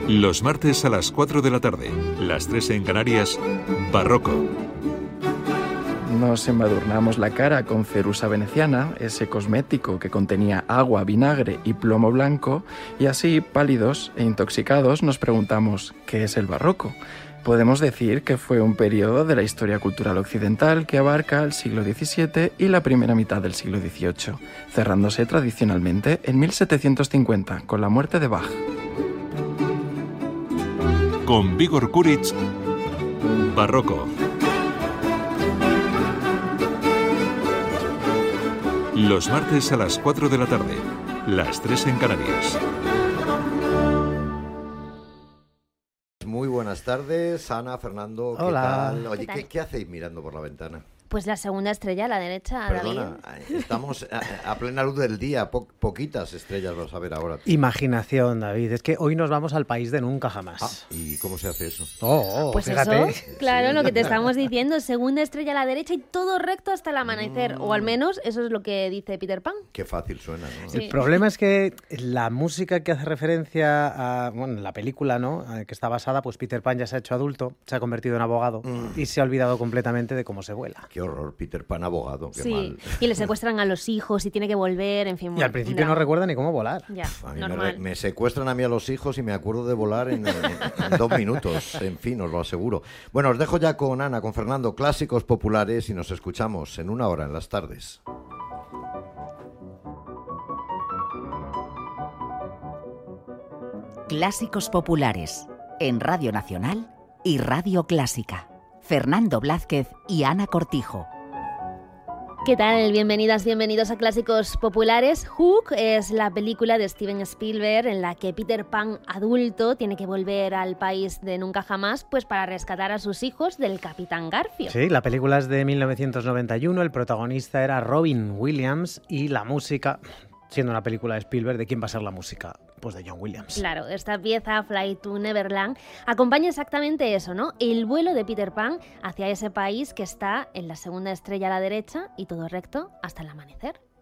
Los martes a las 4 de la tarde, las 3 en Canarias, Barroco. Nos embadurnamos la cara con cerusa veneciana, ese cosmético que contenía agua, vinagre y plomo blanco, y así, pálidos e intoxicados, nos preguntamos ¿qué es el barroco? Podemos decir que fue un periodo de la historia cultural occidental que abarca el siglo XVII y la primera mitad del siglo XVIII, cerrándose tradicionalmente en 1750 con la muerte de Bach. Con Vigor Kuric, Barroco. Los martes a las 4 de la tarde, las 3 en Canarias. Muy buenas tardes, Ana, Fernando, ¿qué Hola. tal? Oye, ¿qué hacéis mirando por la ventana? Pues la segunda estrella a la derecha, Perdona, David. estamos a plena luz del día, poquitas estrellas vas a ver ahora. Imaginación, David. Es que hoy nos vamos al país de nunca jamás. ¿Y cómo se hace eso? Pues fíjate. eso, claro, lo que te estamos diciendo, segunda estrella a la derecha y todo recto hasta el amanecer, o al menos eso es lo que dice Peter Pan. Qué fácil suena, ¿no? Sí. El problema es que la música que hace referencia a, bueno, la película, ¿no?, que está basada, pues Peter Pan ya se ha hecho adulto, se ha convertido en abogado y se ha olvidado completamente de cómo se vuela. Qué horror, Peter Pan abogado, qué Sí, mal. y le secuestran a los hijos y tiene que volver, en fin. Y al principio no recuerda ni cómo volar. Ya, A mí normal. me secuestran a mí a los hijos y me acuerdo de volar en 2 minutos, en fin, os lo aseguro. Bueno, os dejo ya con Ana, con Fernando, clásicos populares y nos escuchamos en 1 hora en las tardes. Clásicos populares en Radio Nacional y Radio Clásica. Fernando Blázquez y Ana Cortijo. ¿Qué tal? Bienvenidas, bienvenidos a Clásicos Populares. Hook es la película de Steven Spielberg en la que Peter Pan adulto tiene que volver al país de nunca jamás pues para rescatar a sus hijos del Capitán Garfio. Sí, la película es de 1991, el protagonista era Robin Williams y la música, siendo una película de Spielberg, ¿de quién va a ser la música? Pues de John Williams. Claro, esta pieza, Fly to Neverland, acompaña exactamente eso, ¿no? El vuelo de Peter Pan hacia ese país que está en la segunda estrella a la derecha y todo recto hasta el amanecer.